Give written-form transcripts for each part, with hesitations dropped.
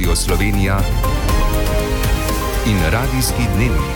Radio Slovenija in Radijski dnevnik.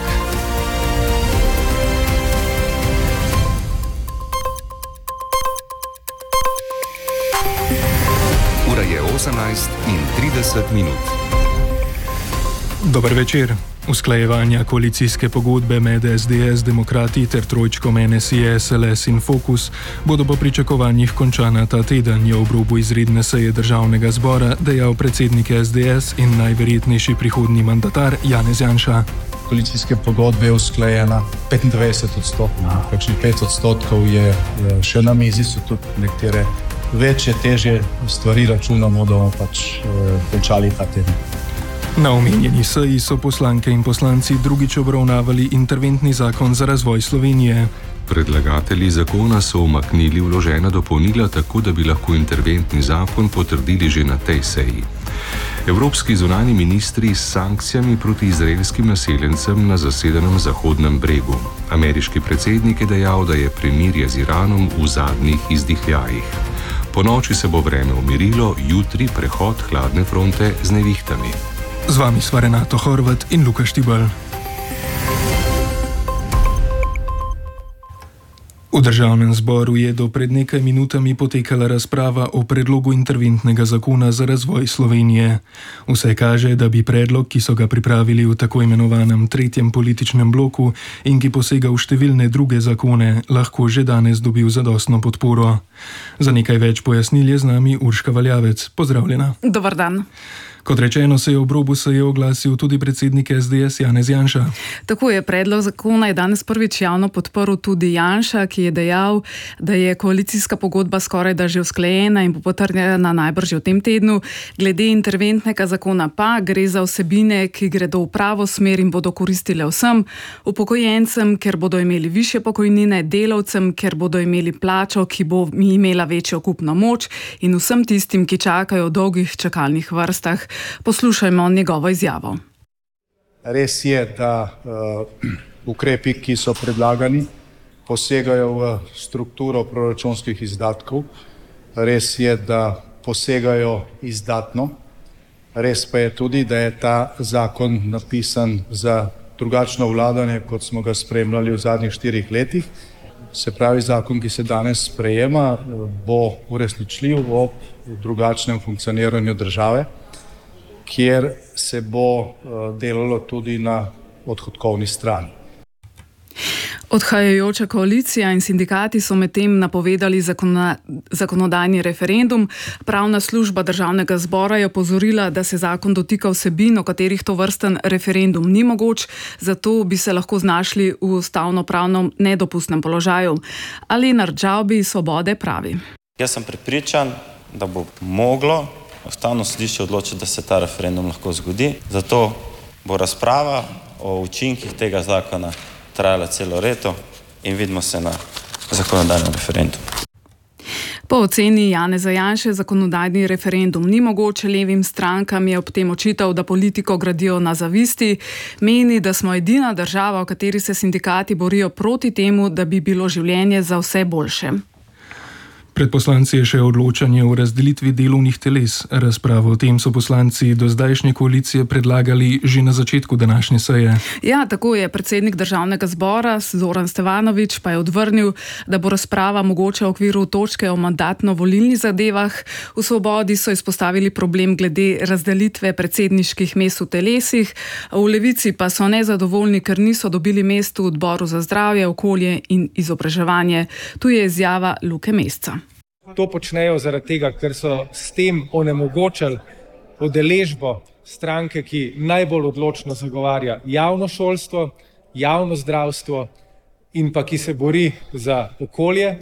Ura je 18:30. Dober večer. Usklajevanja koalicijske pogodbe med SDS, Demokrati ter trojčkom NSI, SLS in Fokus bodo po pričakovanjih končana ta teden, je ob robu izredne seje državnega zbora dejal predsednik SDS in najverjetnejši prihodnji mandatar Janez Janša. Koalicijske pogodbe je usklajena 95%, kakšnih 5% je še na mizi, so tudi nekatere večje, težje stvari, računamo, da bomo končali ta teden. Na omenjeni seji so poslanke in poslanci drugič obravnavali interventni zakon za razvoj Slovenije. Predlagatelji zakona so umaknili vložena dopolnila tako, da bi lahko interventni zakon potrdili že na tej seji. Evropski zunanji ministri s sankcijami proti izraelskim naseljencem na zasedenem Zahodnem bregu. Ameriški predsednik je dejal, da je premirje z Iranom v zadnjih izdihljajih. Po noči se bo vreme umirilo, jutri prehod hladne fronte z nevihtami. Z vami sva Renato Horvat in Luka Štibelj. V državnem zboru je do pred nekaj minutami potekala razprava o predlogu interventnega zakona za razvoj Slovenije. Vse kaže, da bi predlog, ki so ga pripravili v tako imenovanem tretjem političnem bloku in ki posega v številne druge zakone, lahko že danes dobil zadostno podporo. Za nekaj več pojasnil je z nami Urška Valjavec. Pozdravljena. Dobar dan. Kot rečeno, se je ob robu seje oglasil tudi predsednik SDS Janez Janša. Tako je, predlog zakona je danes prvič javno podprl tudi Janša, ki je dejal, da je koalicijska pogodba skorajda že usklajena in bo potrjena najbrž v tem tednu. Glede interventnega zakona pa gre za vsebine, ki gredo v pravo smer in bodo koristile vsem, upokojencem, ker bodo imeli višje pokojnine, delavcem, ker bodo imeli plačo, ki bo imela večjo kupno moč, in vsem tistim, ki čakajo v dolgih čakalnih vrstah. Poslušajmo njegovo izjavo. Res je, da ukrepi, ki so predlagani, posegajo v strukturo proračunskih izdatkov. Res je, da posegajo izdatno. Res pa je tudi, da je ta zakon napisan za drugačno vladanje, kot smo ga spremljali v zadnjih 4 letih. Se pravi, zakon, ki se danes sprejema, bo uresničljiv ob drugačnem funkcioniranju države, kjer se bo delalo tudi na odhodkovni strani. Odhajajoča koalicija in sindikati so medtem napovedali zakonodajni referendum. Pravna služba državnega zbora je opozorila, da se zakon dotika vsebin, o katerih tovrsten referendum ni mogoč, zato bi se lahko znašli v ustavnopravno nedopustnem položaju. Lenart Žavbi iz Svobode pravi. Jaz sem prepričan, da bo moglo Ustavno sodišče odločiti, da se ta referendum lahko zgodi. Zato bo razprava o učinkih tega zakona trajala celo leto in vidimo se na zakonodajnem referendumu. Po oceni Janeza Janše zakonodajni referendum ni mogoč. Levim strankam je ob tem očital, da politiko gradijo na zavisti. Meni, da smo edina država, v kateri se sindikati borijo proti temu, da bi bilo življenje za vse boljše. Pred poslanci je še odločanje o razdelitvi delovnih teles. Razpravo o tem so poslanci do zdajšnje koalicije predlagali že na začetku današnje seje. Ja, tako je. Predsednik državnega zbora Zoran Stevanović pa je odvrnil, da bo razprava mogoče v okviru točke o mandatno-volilnih zadevah. V Svobodi so izpostavili problem glede razdelitve predsedniških mest v telesih. V Levici pa so nezadovoljni, ker niso dobili mest v odboru za zdravje, okolje in izobraževanje. Tu je izjava Luke Mesca. To počnejo zaradi tega, ker so s tem onemogočili udeležbo stranke, ki najbolj odločno zagovarja javno šolstvo, javno zdravstvo in pa ki se bori za okolje.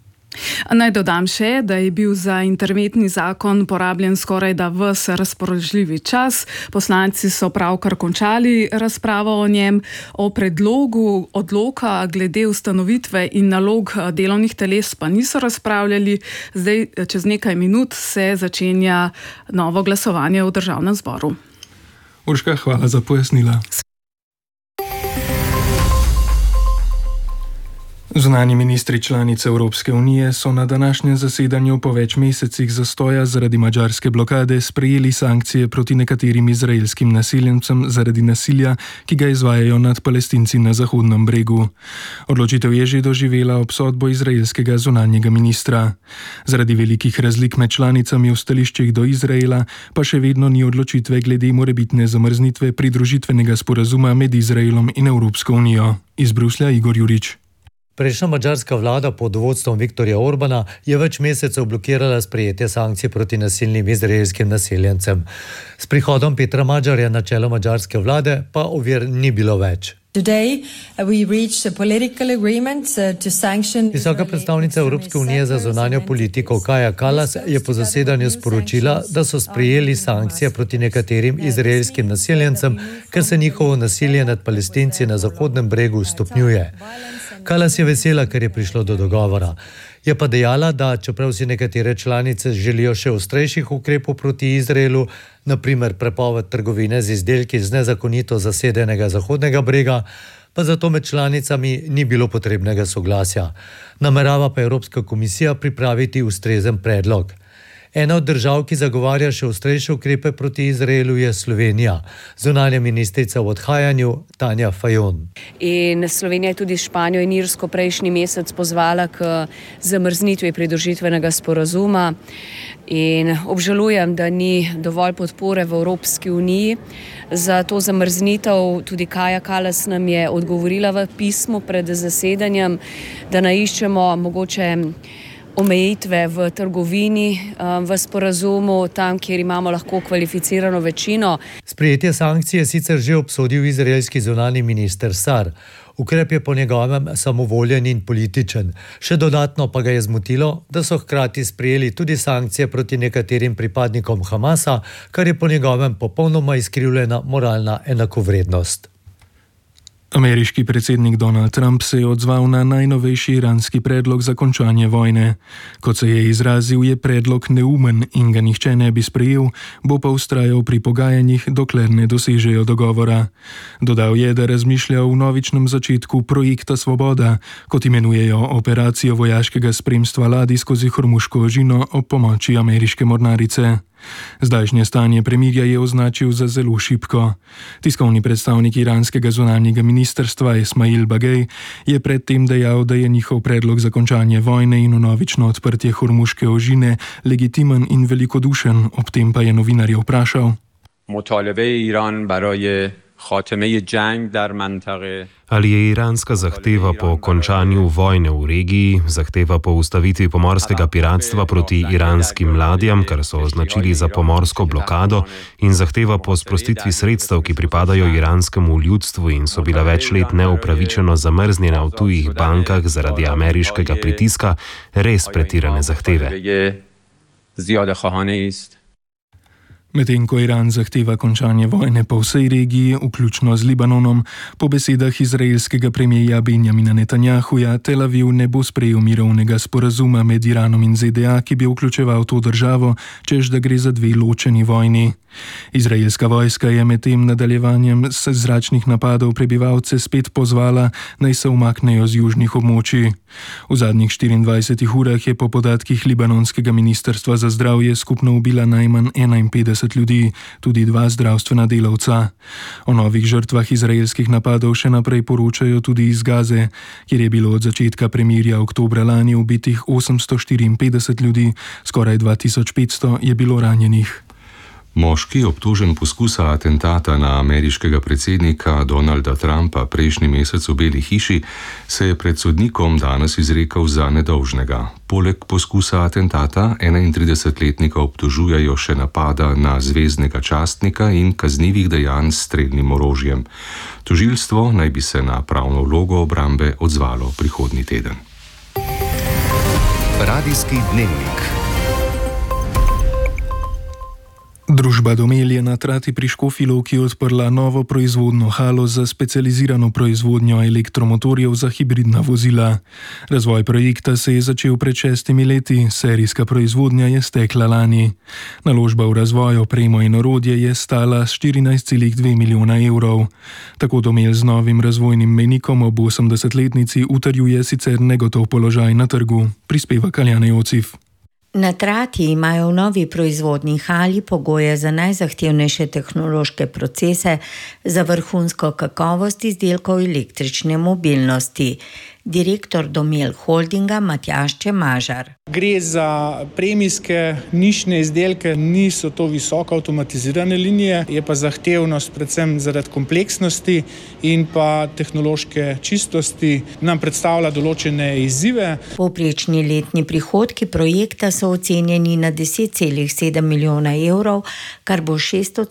Naj dodam še, da je bil za interventni zakon porabljen skorajda ves razpoložljivi čas. Poslanci so pravkar končali razpravo o njem. O predlogu odloka glede ustanovitve in nalog delovnih teles pa niso razpravljali. Zdaj, čez nekaj minut, se začenja novo glasovanje v državnem zboru. Urška, hvala za pojasnila. Zunanji ministri članice Evropske unije so na današnjem zasedanju po več mesecih zastoja zaradi madžarske blokade sprejeli sankcije proti nekaterim izraelskim naseljencem zaradi nasilja, ki ga izvajajo nad Palestinci na Zahodnem bregu. Odločitev je že doživela obsodbo izraelskega zunanjega ministra. Zaradi velikih razlik med članicami v stališčih do Izraela pa še vedno ni odločitve glede morebitne zamrznitve pridružitvenega sporazuma med Izraelom in Evropsko unijo. Iz Bruslja Igor Jurič. Prejšnja madžarska vlada pod vodstvom Viktorja Orbana je več mesecev blokirala sprejetje sankcij proti nasilnim izraelskim naseljencem. S prihodom Petra Madžarja na čelo madžarske vlade pa ovir ni bilo več. Visoka predstavnica Evropske unije za zunanjo politiko Kaja Kallas je po zasedanju sporočila, da so sprejeli sankcije proti nekaterim izraelskim naseljencem, ker se njihovo nasilje nad Palestinci na Zahodnem bregu stopnjuje. Kallas je vesela, ker je prišlo do dogovora. Je pa dejala, da čeprav si nekatere članice želijo še ostrejših ukrepov proti Izraelu, naprimer prepoved trgovine z izdelki z nezakonito zasedenega Zahodnega brega, pa zato med članicami ni bilo potrebnega soglasja. Namerava pa Evropska komisija pripraviti ustrezen predlog. Ena od držav, ki zagovarja še ostrejše ukrepe proti Izraelu, je Slovenija. Zunanja ministrica v odhajanju Tanja Fajon. In Slovenija je tudi Španijo in Irsko prejšnji mesec pozvala k zamrznitvi pridružitvenega sporazuma. In obžalujem, da ni dovolj podpore v Evropski uniji za to zamrznitev. Tudi Kaja Kallas nam je odgovorila v pismu pred zasedanjem, da naiščemo mogoče omejitve v trgovini, v sporazumu, tam, kjer imamo lahko kvalificirano večino. Sprejetje sankcije je sicer že obsodil izraelski zunanji minister Sar. Ukrep je po njegovem samovoljen in političen. Še dodatno pa ga je zmotilo, da so hkrati sprejeli tudi sankcije proti nekaterim pripadnikom Hamasa, kar je po njegovem popolnoma izkrivljena moralna enakovrednost. Ameriški predsednik Donald Trump se je odzval na najnovejši iranski predlog za končanje vojne. Kot se je izrazil, je predlog neumen in ga nihče ne bi sprejel, bo pa vztrajal pri pogajanjih, dokler ne dosežejo dogovora. Dodal je, da razmišlja o vnovičnem začetku projekta Svoboda, kot imenujejo operacijo vojaškega spremstva ladij skozi Hormuško ožino ob pomoči ameriške mornarice. Zdajšnje stanje premirja je označil za zelo šibko. Tiskovni predstavnik iranskega zunanjega ministrstva Esmail Bagej je predtem dejal, da je njihov predlog za končanje vojne in vnovično odprtje Hormuške ožine legitimen in velikodušen, ob tem pa je novinarje vprašal. Ali je iranska zahteva po končanju vojne v regiji, zahteva po ustavitvi pomorskega piratstva proti iranskim ladjam, kar so označili za pomorsko blokado, in zahteva po sprostitvi sredstev, ki pripadajo iranskemu ljudstvu in so bila več let neupravičeno zamrznjena v tujih bankah zaradi ameriškega pritiska, res pretirane zahteve. Medtem ko Iran zahteva končanje vojne po vsej regiji, vključno z Libanonom, po besedah izraelskega premierja Benjamina Netanjahuja, Tel Aviv ne bo sprejel mirovnega sporazuma med Iranom in ZDA, ki bi vključeval to državo, čež da gre za dve ločeni vojni. Izraelska vojska je med tem nadaljevanjem zračnih napadov prebivalce spet pozvala, naj se umaknejo z južnih območij. V zadnjih 24 urah je po podatkih libanonskega ministrstva za zdravje skupno ubila najmanj 51 ljudi, tudi 2 zdravstvena delavca. O novih žrtvah izraelskih napadov še naprej poročajo tudi iz Gaze, kjer je bilo od začetka premirja oktobra lani ubitih 854 ljudi, skoraj 2500 je bilo ranjenih. Moški, obtožen poskusa atentata na ameriškega predsednika Donalda Trumpa prejšnji mesec v Beli hiši, se je pred sodnikom danes izrekel za nedolžnega. Poleg poskusa atentata 31-letnika obtožujejo še napada na zveznega častnika in kaznivih dejanj s strelnim orožjem. Tožilstvo naj bi se na pravno vlogo obrambe odzvalo prihodnji teden. Radijski dnevnik. Družba Domel je na Trati pri Škofji Loki odprla novo proizvodno halo za specializirano proizvodnjo elektromotorjev za hibridna vozila. Razvoj projekta se je začel pred 6 leti, serijska proizvodnja je stekla lani. Naložba v razvoj, opremo in orodje je stala 14,2 milijona evrov. Tako Domel z novim razvojnim mejnikom ob 80-letnici utrjuje sicer negotov položaj na trgu, prispeva Kaljana Jocif. Na Trati imajo v novi proizvodni hali pogoje za najzahtevnejše tehnološke procese za vrhunsko kakovost izdelkov električne mobilnosti. Direktor Domel Holdinga Matjaž Čemažar. Gre za premijske nišne izdelke, niso to visoko avtomatizirane linije, je pa zahtevnost predvsem zaradi kompleksnosti in pa tehnološke čistosti nam predstavlja določene izzive. Povprečni letni prihodki projekta so ocenjeni na 10,7 milijona evrov, kar bo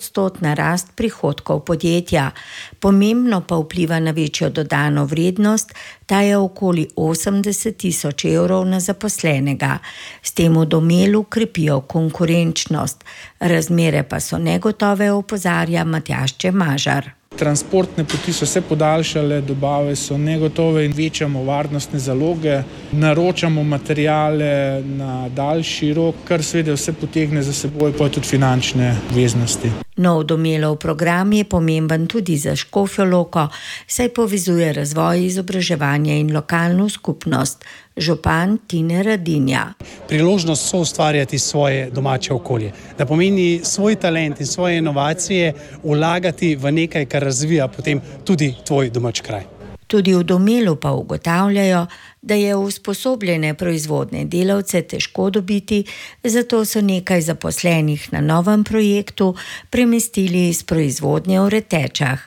6% rast prihodkov podjetja. Pomembno pa vpliva na večjo dodano vrednost, ta je okoli 80 tisoč evrov na zaposlenega. S tem v Domelu krepijo konkurenčnost. Razmere pa so negotove, opozarja Matjaž Čemažar. Transportne poti so se podaljšale, dobave so negotove in večamo varnostne zaloge. Naročamo materijale na daljši rok, kar seveda vse potegne za seboj pa tudi finančne obveznosti. Nov Domelov program je pomemben tudi za Škofjo Loko, saj povezuje razvoj, izobraževanje in lokalno skupnost. Župan Tine Radinja. Priložnost so ustvarjati svoje domače okolje, da pomeni svoj talent in svoje inovacije vlagati v nekaj, kar razvija potem tudi tvoj domač kraj. Tudi v Domelu pa ugotavljajo, da je usposobljene proizvodne delavce težko dobiti, zato so nekaj zaposlenih na novem projektu premestili iz proizvodnje v Retečah.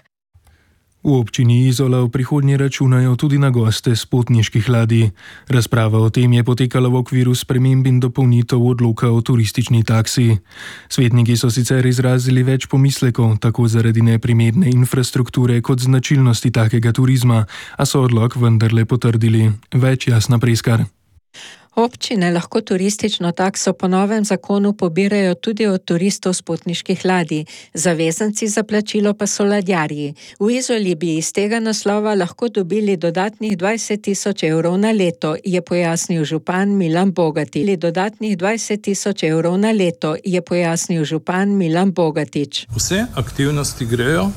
V občini Izola v prihodnje računajo tudi na goste s potniških ladij. Razprava o tem je potekala v okviru sprememb in dopolnitev odloka o turistični taksi. Svetniki so sicer izrazili več pomislekov, tako zaradi neprimerne infrastrukture kot značilnosti takega turizma, a so odlok vendarle potrdili. Več Jasna Preskar. Občine lahko turistično takso po novem zakonu pobirajo tudi od turistov s potniških ladij, zavezanci za plačilo pa so ladjarji. V Izoli bi iz tega naslova lahko dobili dodatnih 20 tisoč evrov na leto, je pojasnil župan Milan Bogatič. Dodatnih 20 tisoč evrov na leto, je pojasnil župan Milan Bogatič. Vse aktivnosti grejo